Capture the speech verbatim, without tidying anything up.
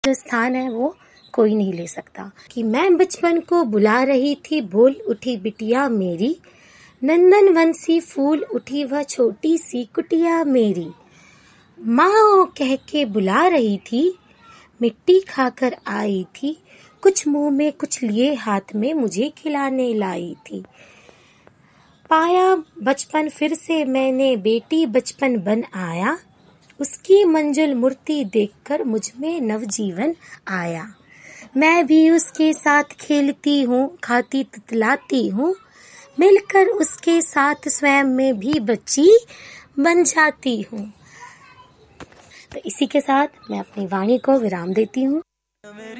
जो स्थान है वो कोई नहीं ले सकता। कि मैं बचपन को बुला रही थी, बोल उठी बिटिया मेरी, नंदन वंशी फूल उठी वह छोटी सी कुटिया मेरी। माँ कह के बुला रही थी, मिट्टी खाकर आई थी, कुछ मुंह में कुछ लिए हाथ में मुझे खिलाने लाई थी। पाया बचपन फिर से मैंने, बेटी बचपन बन आया, उसकी मंजुल मूर्ति देखकर मुझ में नवजीवन आया। मैं भी उसके साथ खेलती हूँ, खाती तुतलाती हूँ, मिलकर उसके साथ स्वयं में भी बच्ची बन जाती हूँ। तो इसी के साथ मैं अपनी वाणी को विराम देती हूँ।